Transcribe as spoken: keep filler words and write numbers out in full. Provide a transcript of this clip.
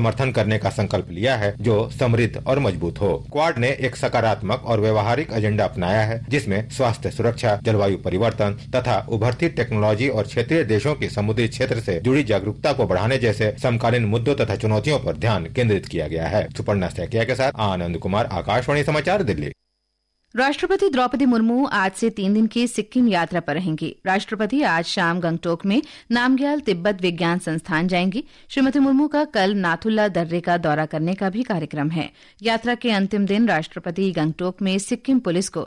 समर्थन करने का संकल्प लिया है जो समृद्ध और मजबूत हो। क्वाड ने एक सकारात्मक और व्यवहारिक एजेंडा अपनाया है जिसमें स्वास्थ्य सुरक्षा, जलवायु परिवर्तन तथा उभरती टेक्नोलॉजी और क्षेत्रीय देशों की समुद्री क्षेत्र से जुड़ी जागरूकता को बढ़ाने जैसे समकालीन मुद्दों तथा चुनौतियों पर ध्यान केंद्रित किया गया है। सुपर्णा सैकिया के साथ आनंद कुमार, आकाशवाणी समाचार, दिल्ली। राष्ट्रपति द्रौपदी मुर्मू आज से तीन दिन की सिक्किम यात्रा पर रहेंगी। राष्ट्रपति आज शाम गंगटोक में नामग्याल तिब्बत विज्ञान संस्थान जाएंगी। श्रीमती मुर्मू का कल नाथुला दर्रे का दौरा करने का भी कार्यक्रम है। यात्रा के अंतिम दिन राष्ट्रपति गंगटोक में सिक्किम पुलिस को